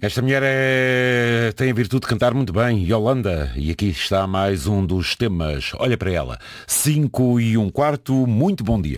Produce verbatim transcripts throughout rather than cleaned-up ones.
Esta mulher é... tem a virtude de cantar muito bem, Yolanda, e aqui está mais um dos temas. Olha para ela, cinco e um quarto, muito bom dia.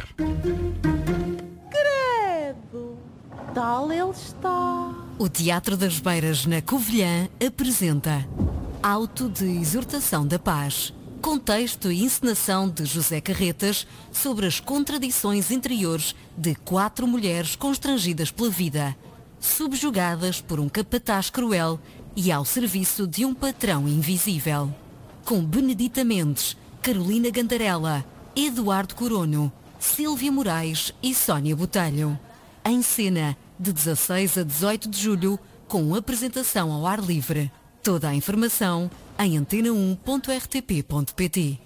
Credo, tal ele está. O Teatro das Beiras na Covilhã apresenta Auto de Exortação da Paz, contexto e encenação de José Carretas sobre as contradições interiores de quatro mulheres constrangidas pela vida, subjugadas por um capataz cruel e ao serviço de um patrão invisível. Com Benedita Mendes, Carolina Gandarella, Eduardo Corono, Sílvia Moraes e Sónia Botelho. Em cena, de dezasseis a dezoito de julho, com apresentação ao ar livre. Toda a informação em antena um ponto r t p ponto p t.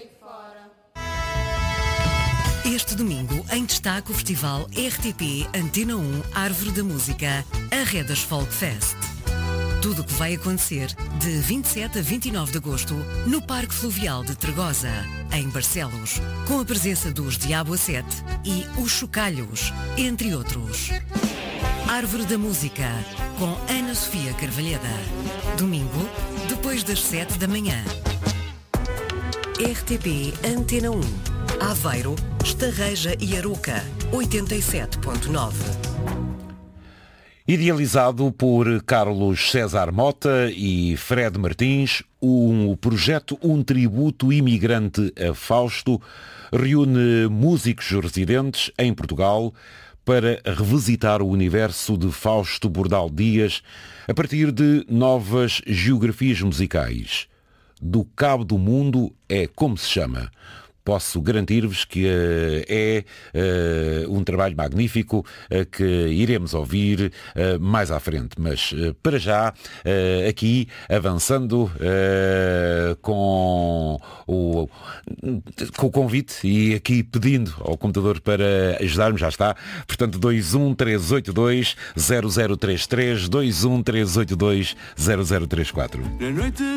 Este domingo, em destaque, o festival R T P Antena um Árvore da Música, a Redas Folk Fest. Tudo o que vai acontecer de vinte e sete a vinte e nove de agosto no Parque Fluvial de Tregosa, em Barcelos, com a presença dos Diabo a Sete e os Chocalhos, entre outros. Árvore da Música, com Ana Sofia Carvalheda. Domingo, depois das sete da manhã. R T P Antena um. Aveiro, Estarreja e Aroca, oitenta e sete ponto nove. Idealizado por Carlos César Mota e Fred Martins, o projeto Um Tributo Imigrante a Fausto reúne músicos residentes em Portugal para revisitar o universo de Fausto Bordal Dias a partir de novas geografias musicais. Do Cabo do Mundo é como se chama. Posso garantir-vos que uh, é uh, um trabalho magnífico uh, que iremos ouvir uh, mais à frente. Mas uh, para já, uh, aqui, avançando uh, com, o, com o convite e aqui pedindo ao computador para ajudar-me, já está. Portanto, dois um três oito dois zero zero três três, dois um três oito dois zero zero três quatro.